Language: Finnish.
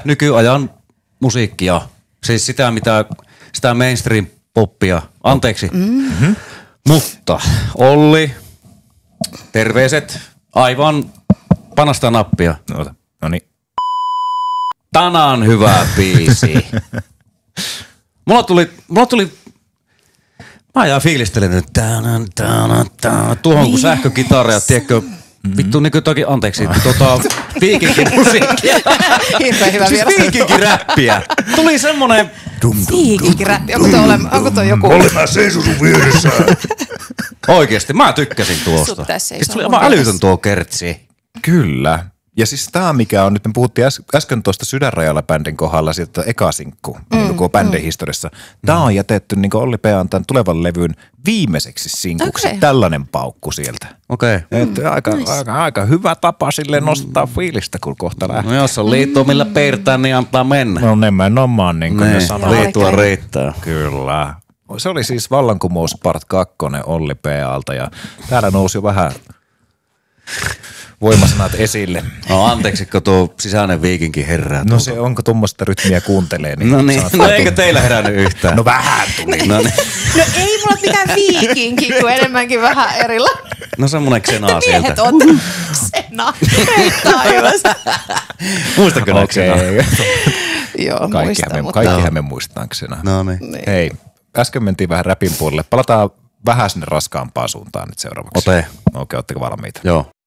nykyajan musiikkia. Siis sitä mainstream poppia. Anteeksi. Mm-hmm. Mutta Olli, terveiset. Aivan panasta nappia. No niin. Tänään hyvä biisi. Mulla tuli mä jään fiilistelen nyt tuohon kun sähkökitara ja tiedätkö, vittu niinku toki, anteeksi, viikinkin musiikkia. Hirveän hyvä siis viikinkin räppiä. Tuli semmonen viikinkin räppi. Onko toi joku? Olli, mä seison sun vieressä. Oikeesti, mä tykkäsin tuosta. Sut tässä ei Siis saa tuli mun aivan älytön tuo kertsi. Kyllä. Ja siis tää mikä on, nyt me puhuttiin äsken tuosta Sydänrajalla bändin kohdalla siitä eka sinkku, koko bändin historiassa. Tää on jätetty niin kuin Olli P. tämän tulevan levyn viimeiseksi sinkuksi. Okay. Tällainen paukku sieltä. Okei. Aika hyvä tapa sille nostaa fiilistä, kun kohta lähtee. No jos on liitto millä peirtää, niin antaa mennä. No nimenomaan niin kuin ne sanoo. Liittua riittää. Kyllä. Se oli siis Vallankumous Part 2 Olli P.alta ja täällä nousi jo vähän voimasanat esille. No anteeksi, kun tuo sisäinen viikinkin herää. No se onko tuommoista rytmiä kuuntelee. Niin no eikö teillä herännyt yhtään? No vähän tuli. No niin. No ei mulla mikään viikinki, kuin enemmänkin vähän erilainen. No semmonen Xenaa sieltä. Miehet on Xenaa. Taivas. Muistatko ne Xenaa? Joo, muistan. Kaikkihan me muistetaan Xenaa. No niin. Hei, äsken mentiin vähän räpin puolelle. Palataan vähän sinne raskaampaan suuntaan nyt seuraavaksi. Ote. Okei, ootteko valmiita? Joo.